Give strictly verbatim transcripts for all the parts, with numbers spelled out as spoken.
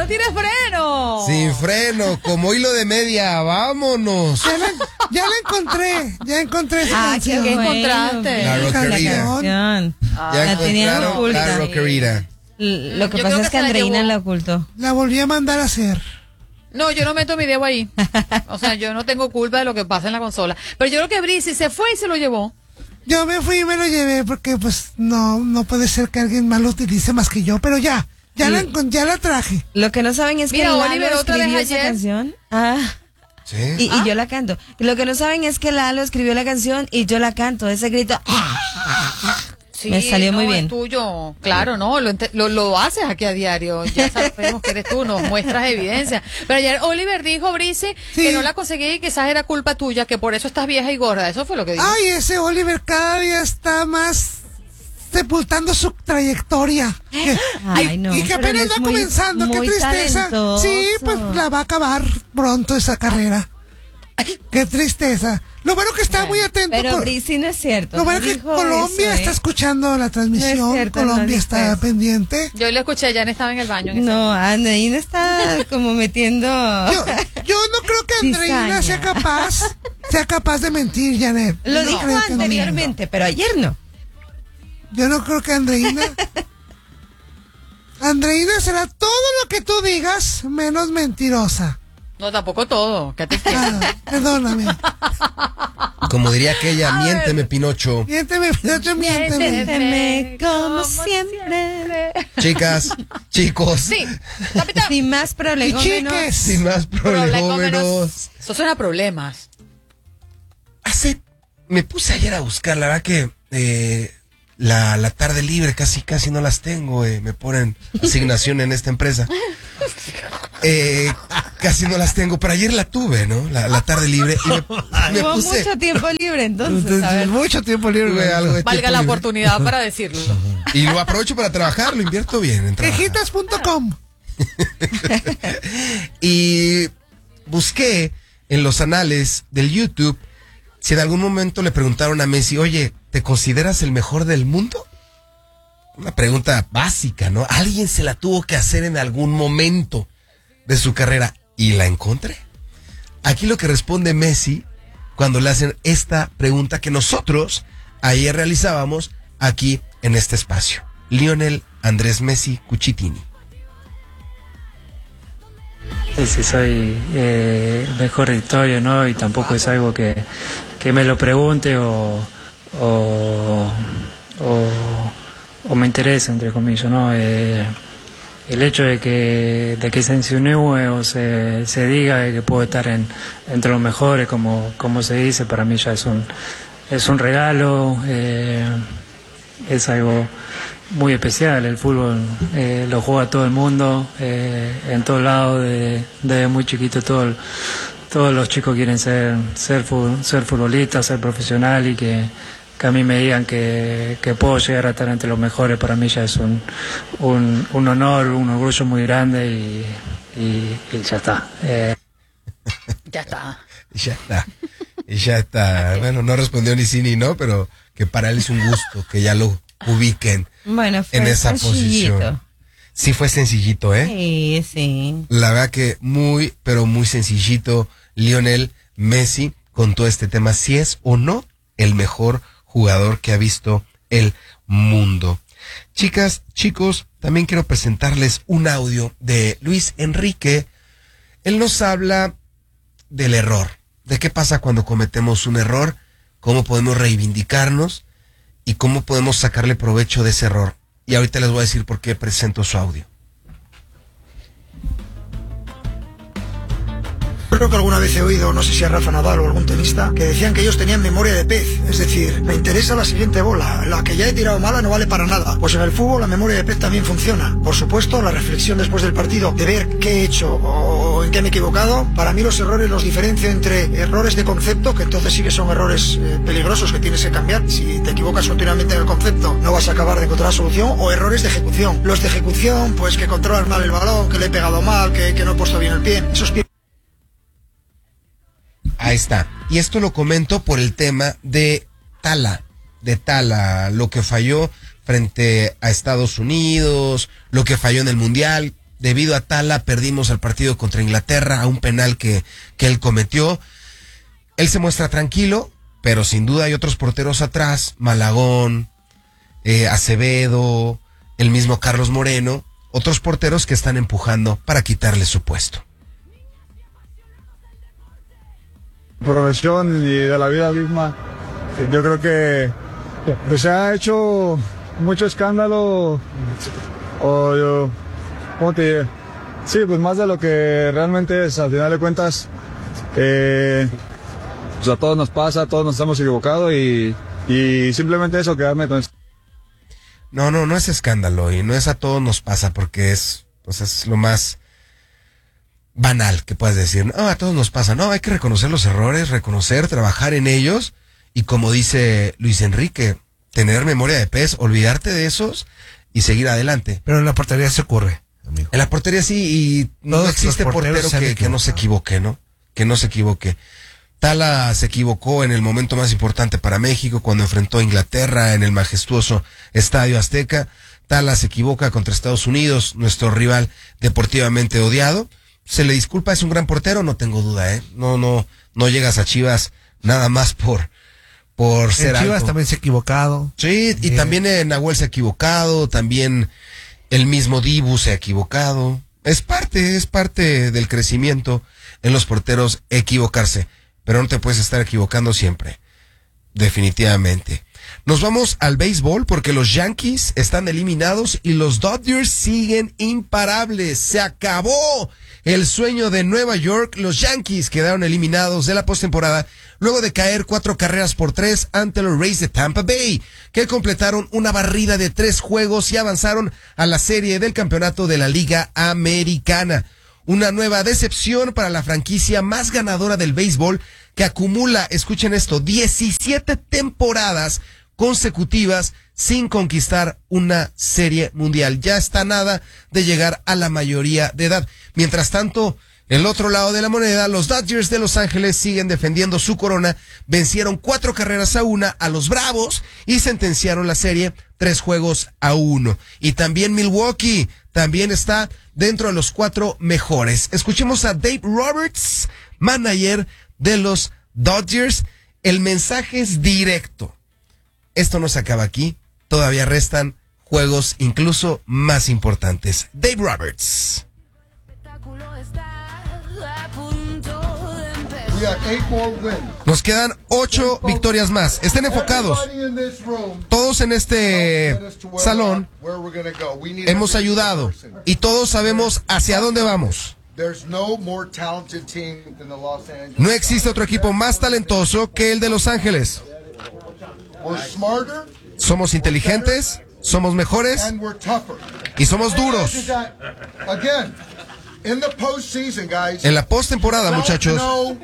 no tiene freno. Sin freno, como hilo de media, vámonos. Ya la, ya la encontré, ya encontré esa Ah, canción. ¿qué encontraste? La rockerita. canción. Ya La tenía encontraron oculta. la rockerita. L- Lo que Yo pasa creo es que que se la Andreina llevó. la ocultó. La volví a mandar a hacer. No, yo no meto mi dedo ahí. O sea, yo no tengo culpa de lo que pasa en la consola. Pero yo creo que Brisi se fue y se lo llevó. Yo me fui y me lo llevé porque pues no no puede ser que alguien más lo utilice más que yo, pero ya, ya, la, encon- ya la traje. Lo que no saben es que Mira, Lalo Oliver, otra vez escribió esa ayer. canción. Ah. ¿Sí? Y, y yo la canto. Lo que no saben es que Lalo escribió la canción y yo la canto. Ese grito. Sí, Me salió no, muy bien. Es tuyo. Claro, no, lo, ente- lo, lo haces aquí a diario. Ya sabemos que eres tú, nos muestras evidencia. Pero ayer Oliver dijo, Brice, Sí. que no la conseguí y quizás era culpa tuya, que por eso estás vieja y gorda. Eso fue lo que dijo. Ay, ese Oliver cada día está más sepultando su trayectoria. Que- Ay, y, no, y que pero apenas él es va muy- comenzando, qué muy tristeza. talentoso. Sí, pues la va a acabar pronto esa carrera. Qué tristeza. Lo bueno que está muy atento. Pero con- Brisi no es cierto. Lo no bueno que dijo Colombia eso, está ¿eh? escuchando la transmisión. No es cierto, no Colombia dijo está eso. pendiente. Yo le escuché, ya estaba en el baño. en ese No, Andreina está como metiendo. Yo, yo no creo que Andreina Cizaña. sea capaz, sea capaz de mentir, Janet. Lo No dijo creo que no anteriormente, pero ayer no. mienta. Yo no creo que Andreina. Andreina será todo lo que tú digas, menos mentirosa. No, tampoco todo. ¿Qué te Ah, perdóname. Como diría aquella, miénteme, Pinocho. Miénteme, Pinocho, miénteme. Miénteme como siempre. Chicas, chicos, Sí, capitán. Sin más Y prolegómenos. chiques. sin más prolegómenos. Eso suena a problemas. Hace, me puse ayer a buscar, la verdad que eh, la, la tarde libre casi casi no las tengo, eh, me ponen asignación en esta empresa. Eh, casi no las tengo, pero ayer la tuve, ¿no? La, la tarde libre y me, me Hubo puse mucho tiempo libre entonces. A ver. Mucho tiempo libre. tuve algo de Valga tiempo la libre. oportunidad para decirlo. Y lo aprovecho para trabajar, lo invierto bien en trabajar. Quejitas punto com. Y busqué en los anales del YouTube si en algún momento le preguntaron a Messi, oye, ¿te consideras el mejor del mundo? Una pregunta básica, ¿no? Alguien se la tuvo que hacer en algún momento de su carrera y la encontré. Aquí lo que responde Messi cuando le hacen esta pregunta que nosotros ayer realizábamos aquí en este espacio. Lionel Andrés Messi Cuchitini. Si soy eh, el mejor de historia, ¿no? Y tampoco es algo que, que me lo pregunte o, o, o, o me interese, entre comillas, ¿no? Eh, el hecho de que, de que se insinúe o se, se diga de que puedo estar en, entre los mejores, como, como se dice, para mí ya es un, es un regalo, eh, es algo muy especial. El fútbol eh, lo juega todo el mundo, eh, en todos lados, desde de muy chiquito todo el, todos los chicos quieren ser ser, fu- ser futbolistas, ser profesional, y que, que a mí me digan que, que puedo llegar a estar entre los mejores, para mí ya es un, un, un honor, un orgullo muy grande, y, y, y ya está. Eh, Ya está. Y ya está. Y ya está. Bueno, no respondió ni sí ni no, pero que para él es un gusto que ya lo ubiquen Bueno, fue en esa sencillito. posición. Sí fue sencillito, ¿eh? Sí, sí. La verdad que muy, pero muy sencillito Lionel Messi con todo este tema, si es o no el mejor jugador que ha visto el mundo. Chicas, chicos, también quiero presentarles un audio de Luis Enrique. Él nos habla del error, de qué pasa cuando cometemos un error, cómo podemos reivindicarnos y cómo podemos sacarle provecho de ese error. Y ahorita les voy a decir por qué presento su audio. Creo que alguna vez he oído, no sé si a Rafa Nadal o algún tenista, que decían que ellos tenían memoria de pez. Es decir, me interesa la siguiente bola, la que ya he tirado mala no vale para nada. Pues en el fútbol la memoria de pez también funciona. Por supuesto, la reflexión después del partido, de ver qué he hecho o en qué me he equivocado. Para mí los errores los diferencio entre errores de concepto, que entonces sí que son errores eh, peligrosos que tienes que cambiar. Si te equivocas continuamente en el concepto, no vas a acabar de encontrar solución. O errores de ejecución. Los de ejecución, pues que controlas mal el balón, que le he pegado mal, que, que no he puesto bien el pie. Esos pies. Ahí está. Y esto lo comento por el tema de Tala, de Tala, lo que falló frente a Estados Unidos, lo que falló en el Mundial, debido a Tala perdimos el partido contra Inglaterra a un penal que, que él cometió. Él se muestra tranquilo, pero sin duda hay otros porteros atrás, Malagón, eh, Acevedo, el mismo Carlos Moreno, otros porteros que están empujando para quitarle su puesto. Profesión y de la vida misma, yo creo que pues, se ha hecho mucho escándalo, o yo, ¿cómo te diré? Sí, pues más de lo que realmente es, al final de cuentas, eh, pues a todos nos pasa, a todos nos hemos equivocado y, y simplemente eso, quedarme con eso. No, no, no es escándalo y no es a todos nos pasa porque es, pues es lo más banal que puedes decir. No, a todos nos pasa. No, hay que reconocer los errores, reconocer, trabajar en ellos y como dice Luis Enrique, tener memoria de pez, olvidarte de esos y seguir adelante. Pero en la portería se ocurre, amigo. En la portería sí y no Todos existe los porteros portero se han que, que no se equivoque, ¿no? Que no se equivoque. Tala se equivocó en el momento más importante para México cuando enfrentó a Inglaterra en el majestuoso Estadio Azteca. Tala se equivoca contra Estados Unidos, nuestro rival deportivamente odiado. Se le disculpa, es un gran portero, no tengo duda, ¿eh? No, no, no llegas a Chivas nada más por, por ser en Chivas algo. también se ha equivocado. Sí, y Bien. también eh, Nahuel se ha equivocado, también el mismo Dibu se ha equivocado. Es parte, es parte del crecimiento en los porteros equivocarse, pero no te puedes estar equivocando siempre, definitivamente. Nos vamos al béisbol porque los Yankees están eliminados y los Dodgers siguen imparables. Se acabó el sueño de Nueva York. Los Yankees quedaron eliminados de la postemporada luego de caer cuatro carreras por tres ante los Rays de Tampa Bay, que completaron una barrida de tres juegos y avanzaron a la serie del campeonato de la Liga Americana. Una nueva decepción para la franquicia más ganadora del béisbol que acumula, escuchen esto, diecisiete temporadas consecutivas sin conquistar una serie mundial. Ya está nada de llegar a la mayoría de edad. Mientras tanto, el otro lado de la moneda, los Dodgers de Los Ángeles siguen defendiendo su corona, vencieron cuatro carreras a una a los Bravos y sentenciaron la serie tres juegos a uno. Y también Milwaukee también está dentro de los cuatro mejores. Escuchemos a Dave Roberts, manager de los Dodgers. El mensaje es directo. Esto no se acaba aquí, todavía restan juegos incluso más importantes. Dave Roberts. Nos quedan ocho victorias más. Estén enfocados. Todos en este salón hemos ayudado y todos sabemos hacia dónde vamos. No existe otro equipo más talentoso que el de Los Ángeles. Somos inteligentes, somos mejores y somos duros. En la postemporada, muchachos,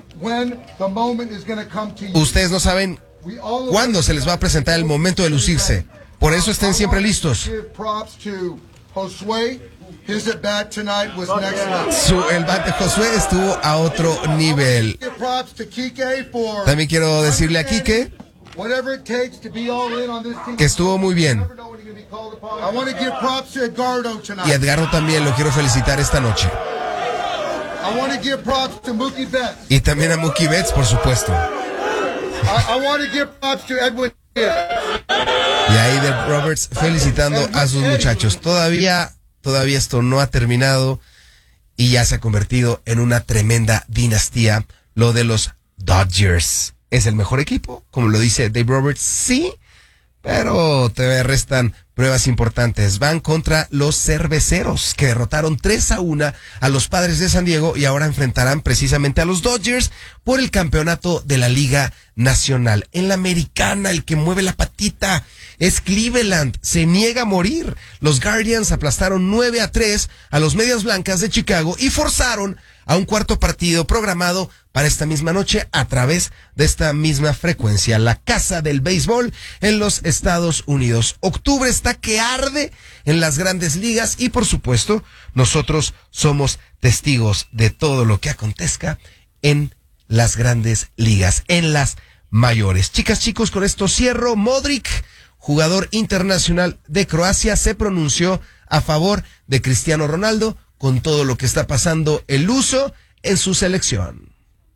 ustedes no saben cuándo se les va a presentar el momento de lucirse. Por eso estén siempre listos. Su, el bat de Josué estuvo a otro nivel. También quiero decirle a Quique que estuvo muy bien. Y a Edgardo también lo quiero felicitar esta noche. Y también a Mookie Betts, por supuesto. Y ahí de Roberts felicitando a sus muchachos. Todavía, todavía esto no ha terminado y ya se ha convertido en una tremenda dinastía. Lo de los Dodgers. ¿Es el mejor equipo? Como lo dice Dave Roberts, sí, pero todavía restan pruebas importantes. Van contra los Cerveceros, que derrotaron tres a uno a los Padres de San Diego y ahora enfrentarán precisamente a los Dodgers por el campeonato de la Liga Nacional. En la Americana, el que mueve la patita es Cleveland, se niega a morir. Los Guardians aplastaron nueve a tres a los Medias Blancas de Chicago y forzaron a un cuarto partido programado para esta misma noche a través de esta misma frecuencia, la casa del béisbol en los Estados Unidos. Octubre está que arde en las grandes ligas y por supuesto nosotros somos testigos de todo lo que acontezca en las grandes ligas, en las mayores. Chicas, chicos, con esto cierro. Modric, jugador internacional de Croacia, se pronunció a favor de Cristiano Ronaldo con todo lo que está pasando el luso en su selección.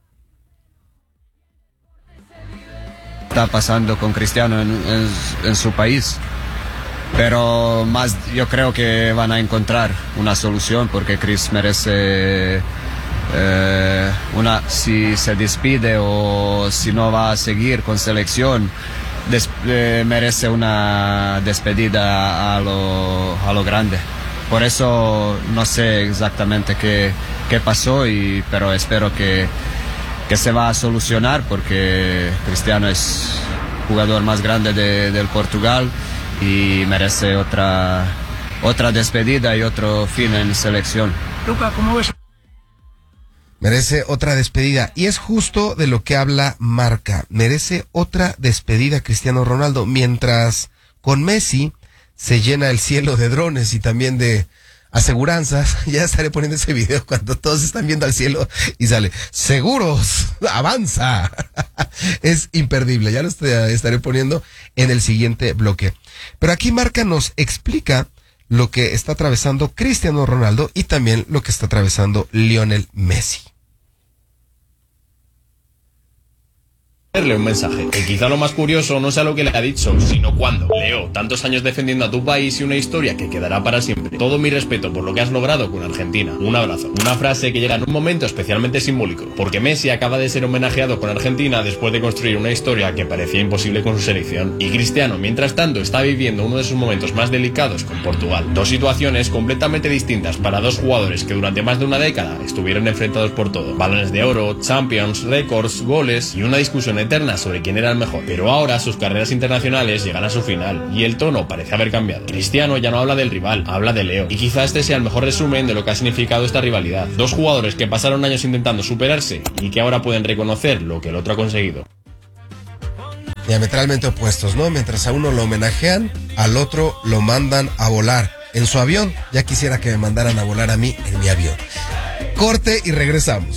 Está pasando con Cristiano en, en, en su país, pero más yo creo que van a encontrar una solución porque Chris merece eh, una, si se despide o si no va a seguir con selección, des, eh, merece una despedida a lo, a lo grande. Por eso no sé exactamente qué, qué pasó, y, pero espero que que se va a solucionar porque Cristiano es jugador más grande de, del Portugal y merece otra, otra despedida y otro fin en selección. Luca, ¿cómo ves? Merece otra despedida, y es justo de lo que habla Marca. Merece otra despedida Cristiano Ronaldo, mientras con Messi se llena el cielo de drones y también de aseguranzas. Ya estaré poniendo ese video cuando todos están viendo al cielo y sale seguros, avanza. Es imperdible, ya lo estaré poniendo en el siguiente bloque. Pero aquí Marca nos explica lo que está atravesando Cristiano Ronaldo y también lo que está atravesando Lionel Messi. Un mensaje, que quizá lo más curioso no sea lo que le ha dicho, sino cuándo. Leo, tantos años defendiendo a tu país y una historia que quedará para siempre. Todo mi respeto por lo que has logrado con Argentina. Un abrazo. Una frase que llega en un momento especialmente simbólico, porque Messi acaba de ser homenajeado con Argentina después de construir una historia que parecía imposible con su selección. Y Cristiano, mientras tanto, está viviendo uno de sus momentos más delicados con Portugal. Dos situaciones completamente distintas para dos jugadores que durante más de una década estuvieron enfrentados por todo. Balones de oro, Champions, récords, goles y una discusión eterna sobre quién era el mejor. Pero ahora sus carreras internacionales llegan a su final y el tono parece haber cambiado. Cristiano ya no habla del rival, habla de Leo. Y quizá este sea el mejor resumen de lo que ha significado esta rivalidad. Dos jugadores que pasaron años intentando superarse y que ahora pueden reconocer lo que el otro ha conseguido. Diametralmente opuestos, ¿no? Mientras a uno lo homenajean, al otro lo mandan a volar en su avión. Ya quisiera que me mandaran a volar a mí en mi avión. Corte y regresamos.